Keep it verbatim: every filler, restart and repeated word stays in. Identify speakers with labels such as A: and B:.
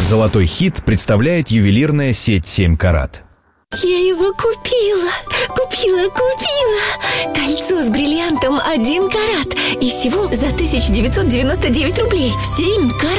A: Золотой хит представляет ювелирная сеть семь карат.
B: Я его купила, купила, купила. Кольцо с бриллиантом один карат. И всего за тысяча девятьсот девяносто девять рублей. В семь карат.